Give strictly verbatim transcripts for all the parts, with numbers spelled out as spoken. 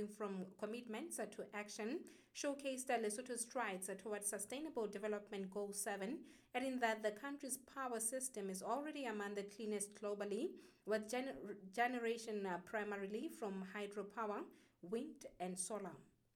moving from commitments to action, showcased Lesotho's strides towards Sustainable Development Goal seven, adding that the country's power system is already among the cleanest globally, with gener- generation uh, primarily from hydropower, wind, and solar.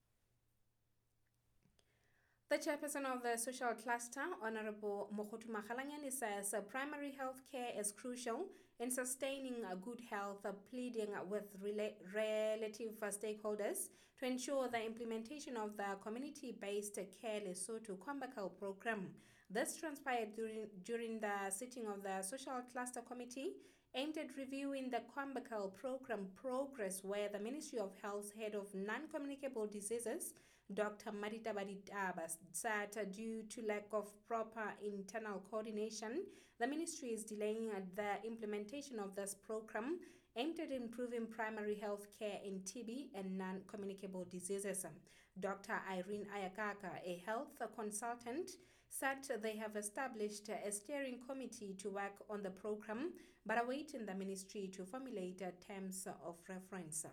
The chairperson of the social cluster, Honorable Mokgodu Makgalanyane, says uh, primary health care is crucial in sustaining uh, good health, uh, pleading with rela- relative uh, stakeholders to ensure the implementation of the community-based Care Lesotho Kwambakal program. This transpired during, during the sitting of the social cluster committee aimed at reviewing the Kwambakal program progress, where the Ministry of Health's head of non-communicable diseases, Doctor Marita Baditaba, said due to lack of proper internal coordination, the ministry is delaying the implementation of this program aimed at improving primary health care in T B and non-communicable diseases. Doctor Irene Ayakaka, a health consultant, said they have established a steering committee to work on the program, but are waiting the ministry to formulate terms of reference.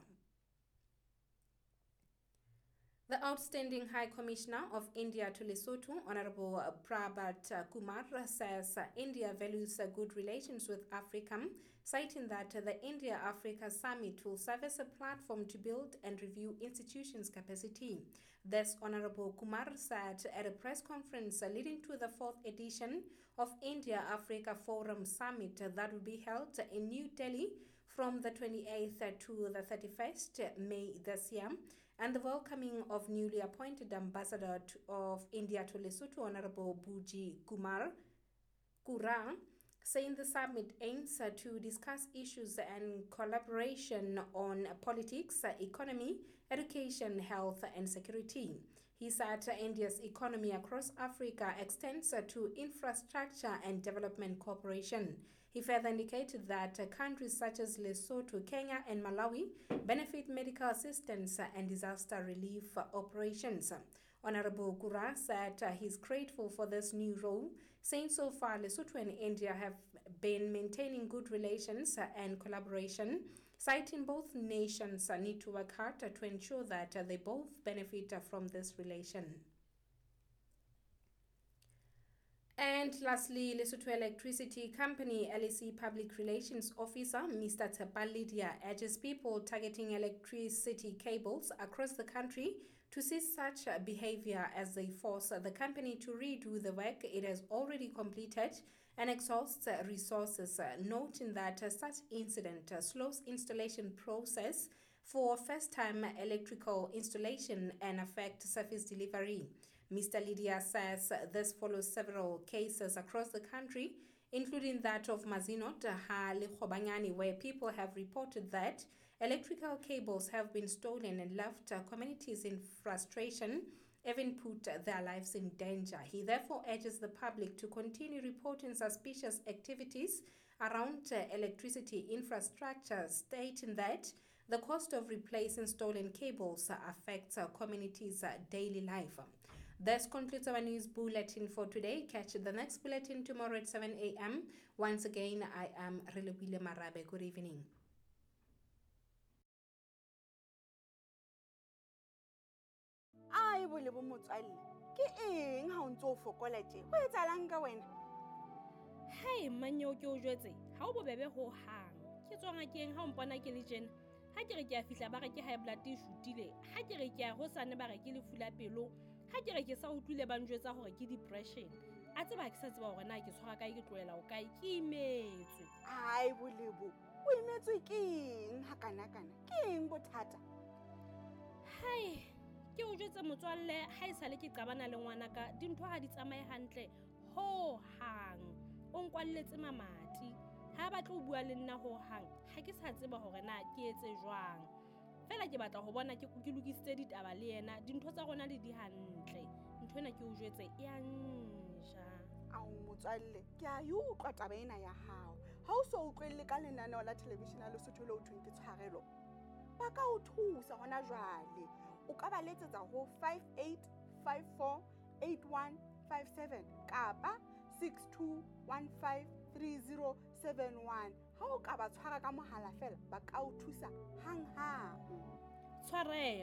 The outstanding High Commissioner of India to Lesotho, Honorable Prabhat Kumar, says India values good relations with Africa, citing that the India-Africa Summit will serve as a platform to build and review institutions' capacity. This Honorable Kumar said at a press conference leading to the fourth edition of India-Africa Forum Summit that will be held in New Delhi from the twenty-eighth to the thirty-first May this year, and the welcoming of newly appointed Ambassador of India to Lesotho, Honorable Buji Kumar Kura, saying the summit aims to discuss issues and collaboration on politics, economy, education, health, and security. He said India's economy across Africa extends to infrastructure and development cooperation. He further indicated that countries such as Lesotho, Kenya, and Malawi benefit medical assistance and disaster relief operations. Honorable Kura said he is grateful for this new role, saying so far Lesotho and India have been maintaining good relations and collaboration, citing both nations need to work hard to ensure that they both benefit from this relation. And lastly, Lesotho Electricity Company L E C Public Relations Officer Mister Tshepa Lydia urges people targeting electricity cables across the country to cease such behavior as they force the company to redo the work it has already completed and exhausts resources, noting that such incident slows installation process for first-time electrical installation and affect service delivery. Mister Lydia says this follows several cases across the country, including that of Mazinot Ha Lekgobanyane, where people have reported that electrical cables have been stolen and left communities in frustration, even put their lives in danger. He therefore urges the public to continue reporting suspicious activities around electricity infrastructure, stating that the cost of replacing stolen cables affects our community's daily life. This concludes our news bulletin for today. Catch the next bulletin tomorrow at seven a.m. Once again, I am Relebile Marabe. Good evening. Ai bole bo motswalle ke eng ha o ntse o fokola tje ho etsalang ka wena? Hey mannyo ke o jwetse ha o bobebe ho hang ke tswa ngakeng ha o mpona ke le tjena ha ke re ke a fihla ba re ke high blood e shutile ha ke re ke a hosane ba re ke lefu la pelo ha ke re ke sa utlwile ba njwetsa hore ke depression a tseba ke sa tseba hore na ke tshwara kae ke tloela o kae ke imetswe. Ai bolebo o imetswe ke eng ha kana kana ke eng bothata? Hai ke o jwetse motswalle ha e sale ke qabana le ngwana ka dintho ha di tsamaye hantle ho hang o nkwalletse mamati ha ba tlo bua le nna ho hang ha ke sa tseba hore na ke etse jwang fela ke batla ho bona ke ke lokisitse ditaba le yena dintho tsa rona le di hantle ntho ena ke o jwetse e a nja. Ao motswalle ke a yo utlwa taba ena ya hao ha o so utlwelle ka lenaneo la television la Lesotho le o thweng ke tshwarelo ba ka o thusa hona jwale o ka ba letsetsa ho five eight five four eight one five seven kapa six two one five three zero seven one ha o ka ba tshwara ka mohala fela ba ka o thusa hang hang. Tshwarelo.